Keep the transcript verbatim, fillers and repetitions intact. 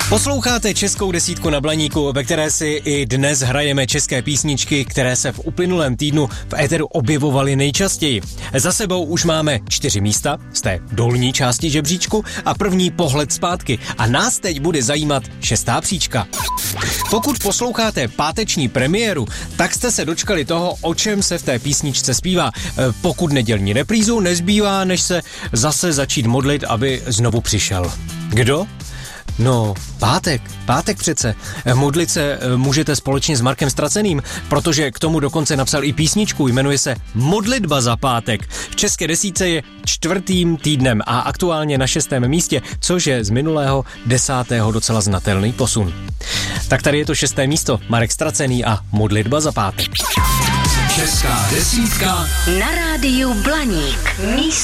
Posloucháte Českou desítku na Blaníku, ve které si i dnes hrajeme české písničky, které se v uplynulém týdnu v éteru objevovaly nejčastěji. Za sebou už máme čtyři místa z té dolní části žebříčku a první pohled zpátky. A nás teď bude zajímat šestá příčka. Pokud posloucháte páteční premiéru, tak jste se dočkali toho, o čem se v té písničce zpívá. Pokud nedělní reprízu, nezbývá, než se zase začít modlit, aby znovu přišel. Kdo? No, pátek, pátek přece. Modlit se můžete společně s Markem Straceným, protože k tomu dokonce napsal i písničku, jmenuje se Modlitba za pátek. V české desítce je čtvrtým týdnem a aktuálně na šestém místě, což je z minulého desátého docela znatelný posun. Tak tady je to šesté místo, Marek Stracený a Modlitba za pátek. Česká desítka na rádiu Blaník. Místo